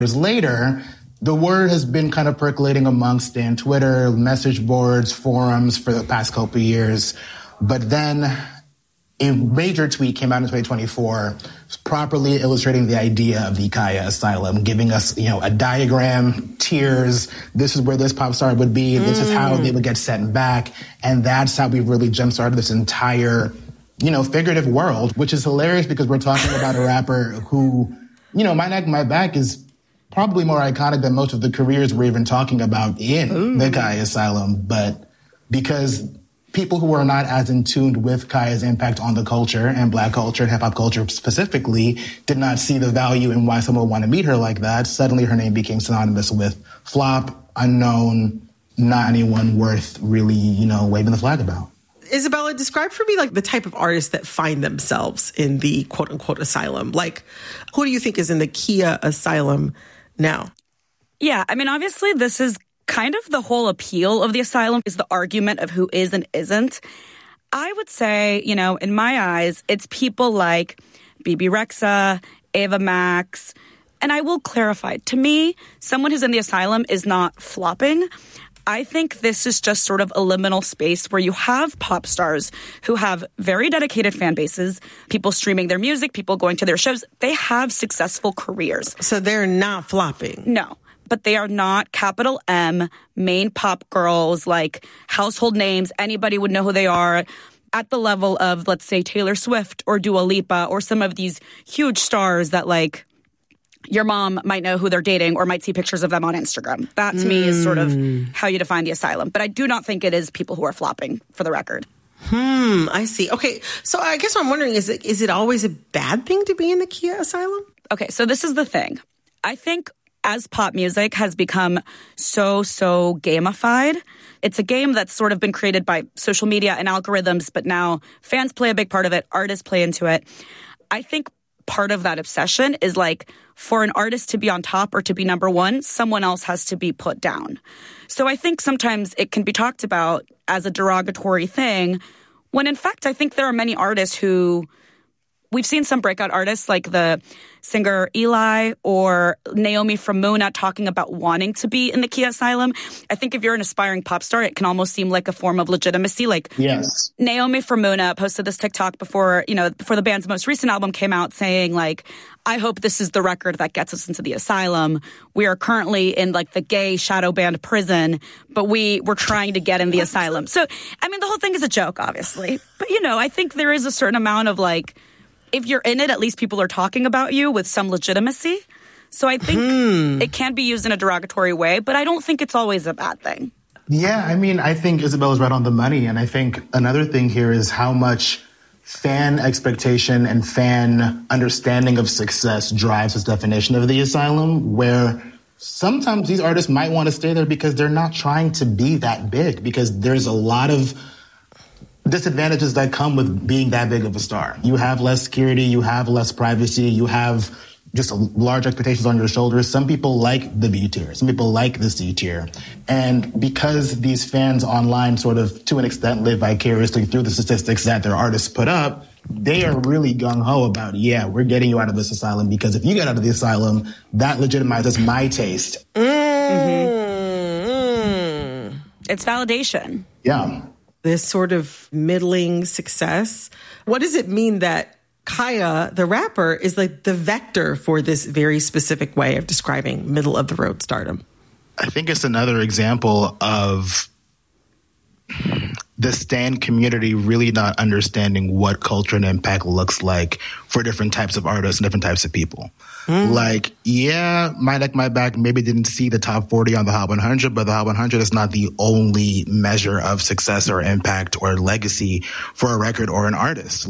Years later, the word has been kind of percolating amongst Stan Twitter, message boards, forums for the past couple of years. But then a major tweet came out in 2024 properly illustrating the idea of the Kaya Asylum, giving us, a diagram, tiers. This is where this pop star would be. This is how they would get sent back. And that's how we really jump-started this entire, figurative world, which is hilarious because we're talking about a rapper who, My Neck, My Back is probably more iconic than most of the careers we're even talking about in the Kaya Asylum. But because people who are not as in tune with Kaya's impact on the culture and Black culture and hip-hop culture specifically did not see the value in why someone would want to meet her like that, suddenly her name became synonymous with flop, unknown, not anyone worth really, waving the flag about. Isabella, describe for me the type of artists that find themselves in the quote-unquote asylum. Who do you think is in the Kia Asylum now? Yeah, obviously this is kind of the whole appeal of the asylum is the argument of who is and isn't. I would say, in my eyes, it's people like BB Rexa, Ava Max, and I will clarify. To me, someone who's in the asylum is not flopping. I think this is just sort of a liminal space where you have pop stars who have very dedicated fan bases, people streaming their music, people going to their shows. They have successful careers. So they're not flopping? No. But they are not capital M, main pop girls, household names. Anybody would know who they are at the level of, let's say, Taylor Swift or Dua Lipa or some of these huge stars that, your mom might know who they're dating or might see pictures of them on Instagram. That, to me, is sort of how you define the asylum. But I do not think it is people who are flopping, for the record. I see. Okay, so I guess what I'm wondering is it always a bad thing to be in the Kia Asylum? Okay, so this is the thing. I think as pop music has become so gamified, it's a game that's sort of been created by social media and algorithms, but now fans play a big part of it, artists play into it. I think part of that obsession is for an artist to be on top or to be number one, someone else has to be put down. So I think sometimes it can be talked about as a derogatory thing, when in fact I think there are many artists who, we've seen some breakout artists like the singer Eli or Naomi from Muna talking about wanting to be in the Kia Asylum. I think if you're an aspiring pop star, it can almost seem like a form of legitimacy. Yes. Naomi from Muna posted this TikTok before the band's most recent album came out saying I hope this is the record that gets us into the asylum. We are currently in the gay shadow band prison, but we're trying to get in the asylum. So, the whole thing is a joke, obviously. But, I think there is a certain amount of if you're in it, at least people are talking about you with some legitimacy. So I think it can be used in a derogatory way, but I don't think it's always a bad thing. Yeah, I think Isabella's right on the money. And I think another thing here is how much fan expectation and fan understanding of success drives this definition of the asylum, where sometimes these artists might want to stay there because they're not trying to be that big, because there's a lot of disadvantages that come with being that big of a star. You have less security, you have less privacy, you have just large expectations on your shoulders. Some people like the B tier, some people like the C tier. And because these fans online sort of, to an extent, live vicariously through the statistics that their artists put up, they are really gung-ho about, we're getting you out of this asylum, because if you get out of the asylum, that legitimizes my taste. It's validation. Yeah. This sort of middling success. What does it mean that Kaya, the rapper, is the vector for this very specific way of describing middle-of-the-road stardom? I think it's another example of the Stan community really not understanding what culture and impact looks like for different types of artists and different types of people. My Neck, My Back maybe didn't see the top 40 on the Hot 100, but the Hot 100 is not the only measure of success or impact or legacy for a record or an artist.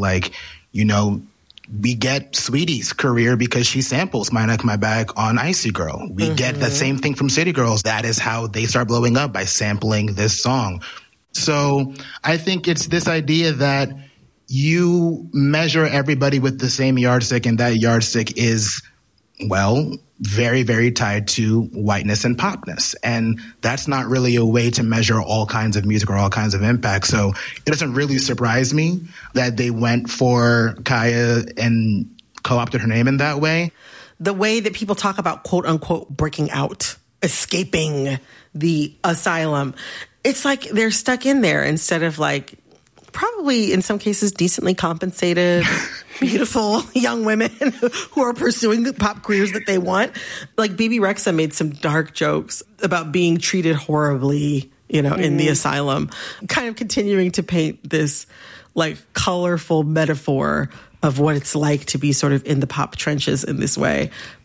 We get Sweetie's career because she samples My Neck, My Back on Icy Girl. We get the same thing from City Girls. That is how they start blowing up, by sampling this song. So I think it's this idea that you measure everybody with the same yardstick, and that yardstick is, very, very tied to whiteness and popness. And that's not really a way to measure all kinds of music or all kinds of impact. So it doesn't really surprise me that they went for Kaya and co-opted her name in that way. the way that people talk about quote unquote breaking out, escaping the asylum. It's like they're stuck in there instead of like probably in some cases decently compensated, beautiful young women who are pursuing the pop careers that they want. Like Bebe Rexha made some dark jokes about being treated horribly, in the asylum, kind of continuing to paint this like colorful metaphor of what it's like to be sort of in the pop trenches in this way.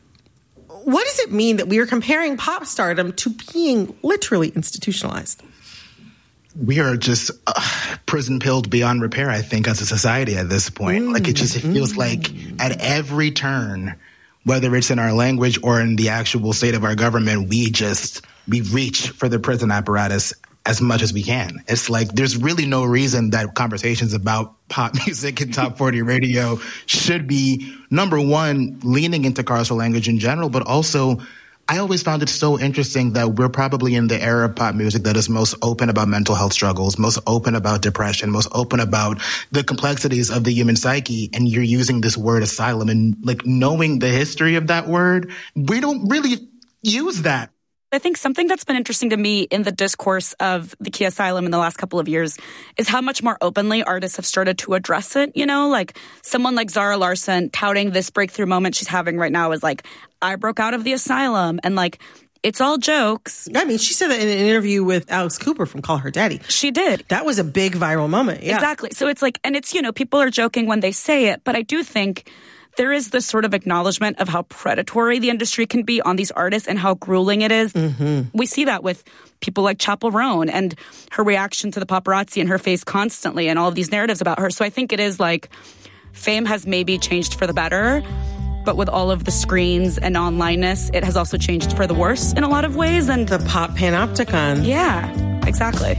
What does it mean that we are comparing pop stardom to being literally institutionalized? We are just prison-pilled beyond repair, I think, as a society at this point. It feels like at every turn, whether it's in our language or in the actual state of our government, we reach for the prison apparatus as much as we can. It's like there's really no reason that conversations about pop music and top 40 radio should be, number one, leaning into carceral language in general, but also I always found it so interesting that we're probably in the era of pop music that is most open about mental health struggles, most open about depression, most open about the complexities of the human psyche. And you're using this word asylum and like knowing the history of that word, we don't really use that. I think something that's been interesting to me in the discourse of the Key Asylum in the last couple of years is how much more openly artists have started to address it. Like someone like Zara Larsson touting this breakthrough moment she's having right now is like, I broke out of the asylum, and like, it's all jokes. I mean, she said that in an interview with Alex Cooper from Call Her Daddy. She did. That was a big viral moment. Yeah. Exactly. So it's like, and it's, people are joking when they say it, but I do think there is this sort of acknowledgement of how predatory the industry can be on these artists and how grueling it is. We see that with people like Chappell Roan and her reaction to the paparazzi in her face constantly and all of these narratives about her. So I think it is like fame has maybe changed for the better, but with all of the screens and onlineness, it has also changed for the worse in a lot of ways. And the pop panopticon. Yeah, exactly.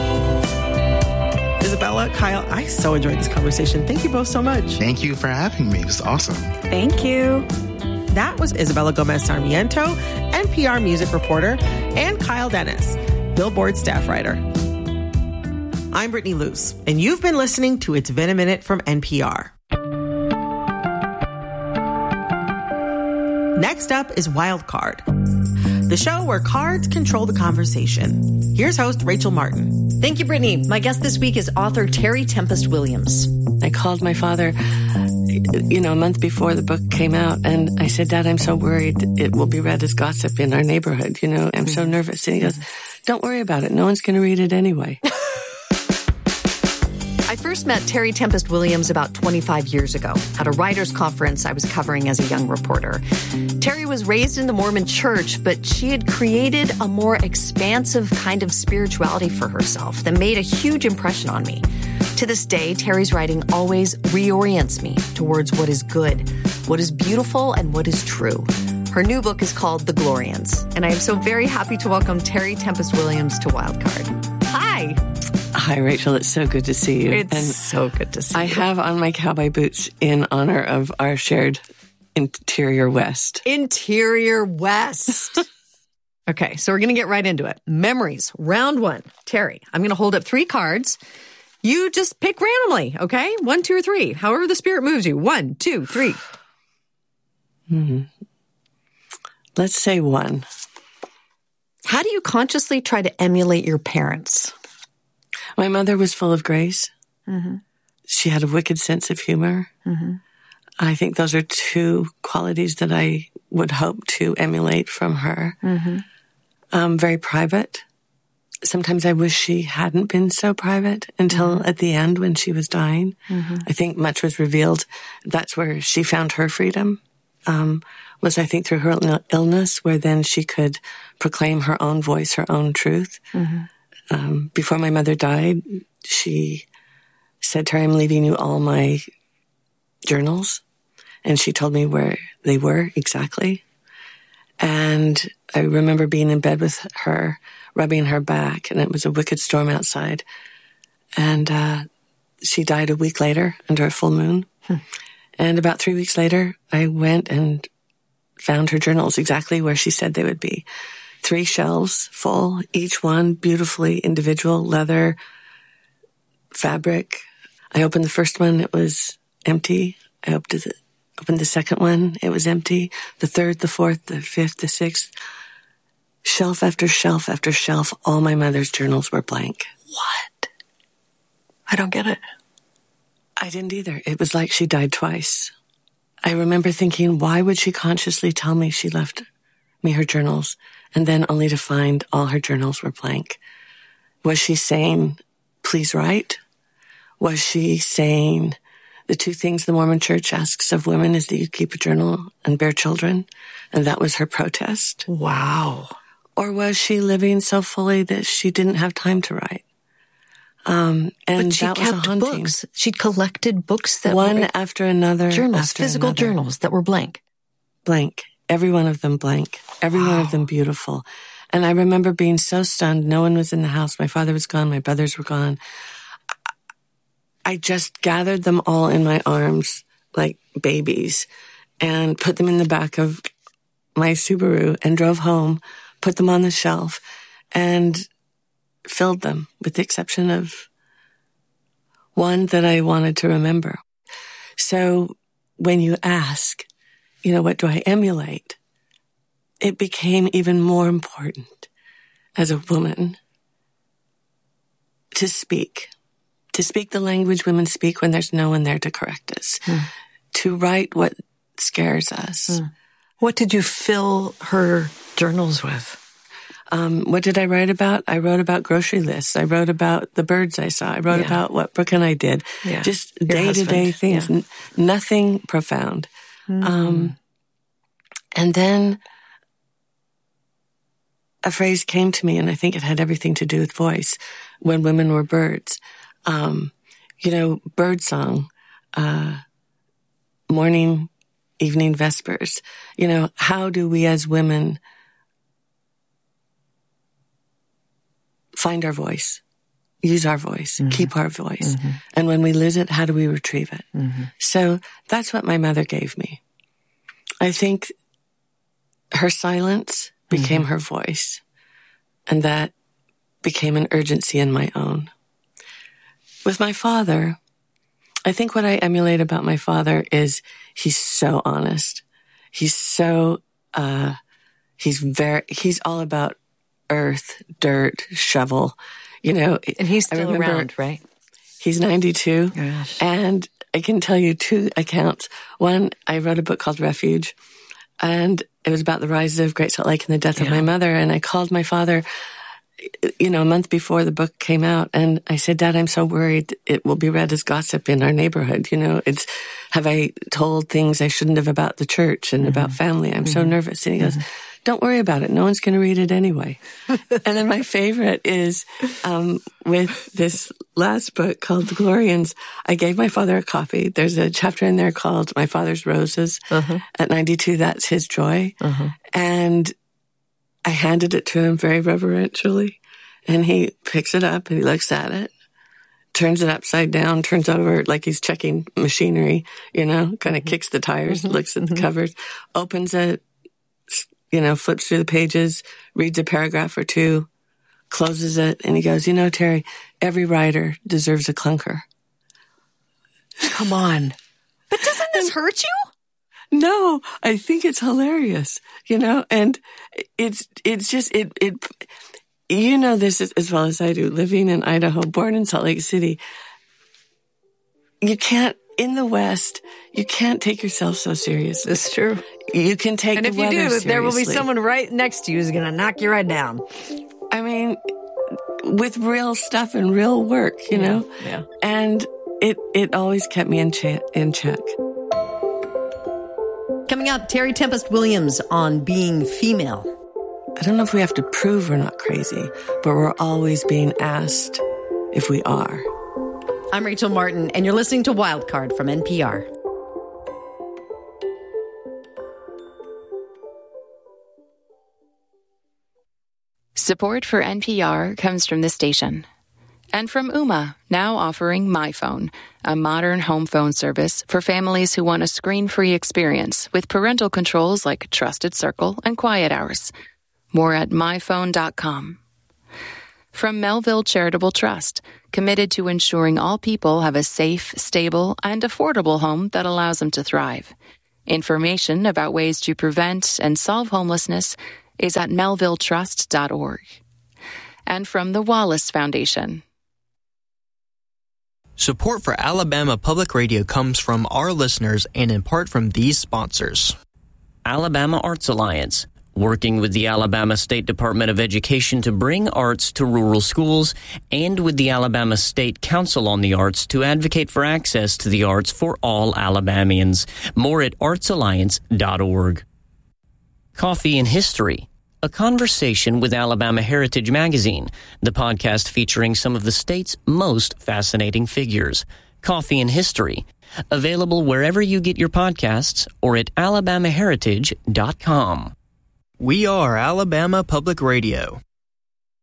Isabella, Kyle, I so enjoyed this conversation. Thank you both so much. Thank you for having me. It was awesome. Thank you. That was Isabella Gomez Sarmiento, NPR music reporter, and Kyle Dennis, Billboard staff writer. I'm Brittany Luce, and you've been listening to It's Been a Minute from NPR. Next up is Wild Card, the show where cards control the conversation. Here's host Rachel Martin. Thank you, Brittany. My guest this week is author Terry Tempest Williams. I called my father, a month before the book came out, and I said, Dad, I'm so worried it will be read as gossip in our neighborhood. I'm so nervous. And he goes, don't worry about it. No one's going to read it anyway. I first met Terry Tempest Williams about 25 years ago at a writers' conference I was covering as a young reporter. Terry was raised in the Mormon church, but she had created a more expansive kind of spirituality for herself that made a huge impression on me. To this day, Terry's writing always reorients me towards what is good, what is beautiful, and what is true. Her new book is called The Glorians, and I am so very happy to welcome Terry Tempest Williams to Wildcard. Hi. Hi, Rachel. It's so good to see you. It's so good to see you. I have on my cowboy boots in honor of our shared Interior West. Interior West. Okay, so we're going to get right into it. Memories, round one. Terry, I'm going to hold up 3 cards. You just pick randomly, okay? 1, 2, or 3. However the spirit moves you. 1, 2, 3. Let's say 1. How do you consciously try to emulate your parents? My mother was full of grace. She had a wicked sense of humor. I think those are 2 qualities that I would hope to emulate from her. Very private. Sometimes I wish she hadn't been so private until at the end when she was dying. I think much was revealed. That's where she found her freedom, was I think through her illness, where then she could proclaim her own voice, her own truth. Before my mother died, she said, Terry, I'm leaving you all my journals. And she told me where they were exactly. And I remember being in bed with her, rubbing her back, and it was a wicked storm outside. And she died a week later under a full moon. And about 3 weeks later, I went and found her journals exactly where she said they would be. 3 shelves full, each one beautifully individual, leather, fabric. I opened the first one, it was empty. I Opened the second one, it was empty. The third, the fourth, the fifth, the sixth. Shelf after shelf after shelf, all my mother's journals were blank. What? I don't get it. I didn't either. It was like she died twice. I remember thinking, why would she consciously tell me she left me her journals, and then only to find all her journals were blank? Was she saying, please write? Was she saying, the two things the Mormon Church asks of women is that you keep a journal and bear children, and that was her protest? Wow. Or was she living so fully that she didn't have time to write? But she that was kept haunting. books. She collected books that one were after another, journals, after physical another. journals that were blank. Blank. Every one of them blank. Every one of them beautiful. And I remember being so stunned. No one was in the house. My father was gone. My brothers were gone. I just gathered them all in my arms like babies and put them in the back of my Subaru and drove home, put them on the shelf, and filled them, with the exception of one that I wanted to remember. So when you ask, what do I emulate? It became even more important as a woman to speak the language women speak when there's no one there to correct us, to write what scares us. What did you fill her journals with? What did I write about? I wrote about grocery lists. I wrote about the birds I saw. I wrote about what Brooke and I did. Yeah. Just Your day-to-day husband. things. Nothing profound. And then a phrase came to me, and I think it had everything to do with voice, when women were birds. Bird song, morning, evening, vespers. How do we as women find our voice, use our voice, keep our voice? And when we lose it, how do we retrieve it? So that's what my mother gave me. I think her silence became her voice, and that became an urgency in my own. With my father, I think what I emulate about my father is he's so honest. He's so, he's all about earth, dirt, shovel, And he's still around, right? He's 92. Gosh. And I can tell you two accounts. One, I wrote a book called Refuge, and it was about the rise of Great Salt Lake and the death of my mother. And I called my father, a month before the book came out. And I said, Dad, I'm so worried it will be read as gossip in our neighborhood. Have I told things I shouldn't have about the church and about family? I'm so nervous. And he goes, don't worry about it. No one's going to read it anyway. And then my favorite is, with this last book called The Glorians, I gave my father a copy. There's a chapter in there called My Father's Roses. At 92, that's his joy. And I handed it to him very reverentially, and he picks it up and he looks at it, turns it upside down, turns over like he's checking machinery, kind of kicks the tires, looks at the covers, opens it, flips through the pages, reads a paragraph or two, closes it, and he goes, Terry, every writer deserves a clunker. Come on. But doesn't this hurt you? No, I think it's hilarious, and it's just, this as well as I do, living in Idaho, born in Salt Lake City. In the West, you can't take yourself so seriously. It's true. You can take and the weather seriously. And if you do, there will be someone right next to you who's going to knock you right down. I mean, with real stuff and real work, know? Yeah. And it always kept me in check. Coming up, Terry Tempest Williams on being female. I don't know if we have to prove we're not crazy, but we're always being asked if we are. I'm Rachel Martin, and you're listening to Wildcard from NPR. Support for NPR comes from this station. And from Ooma, now offering MyPhone, a modern home phone service for families who want a screen-free experience with parental controls like Trusted Circle and Quiet Hours. More at myphone.com. From Melville Charitable Trust, committed to ensuring all people have a safe, stable, and affordable home that allows them to thrive. Information about ways to prevent and solve homelessness is at melvilletrust.org. And from the Wallace Foundation. Support for Alabama Public Radio comes from our listeners and in part from these sponsors. Alabama Arts Alliance, working with the Alabama State Department of Education to bring arts to rural schools, and with the Alabama State Council on the Arts to advocate for access to the arts for all Alabamians. More at artsalliance.org. Coffee and History, a conversation with Alabama Heritage Magazine, the podcast featuring some of the state's most fascinating figures. Coffee and History, available wherever you get your podcasts or at alabamaheritage.com. We are Alabama Public Radio.